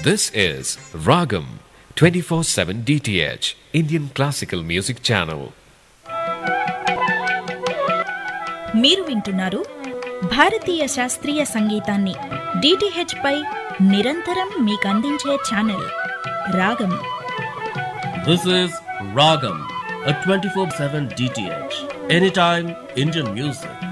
This is Ragam 24/7 DTH Indian Classical Music Channel. మీరు వింటున్నారు భారతీయ శాస్త్రీయ సంగీతాన్ని డిటిహెచ్ పై నిరంతరం మీకందించే ఛానల్ రాగం. This is Ragam, a 24/7 DTH, anytime Indian music.